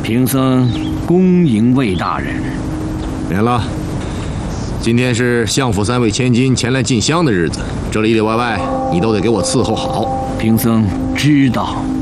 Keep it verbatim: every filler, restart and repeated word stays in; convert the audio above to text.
贫僧恭迎魏大人。 免了。今天是相府三位千金前来进香的日子，这里里外外你都得给我伺候好。 贫僧知道。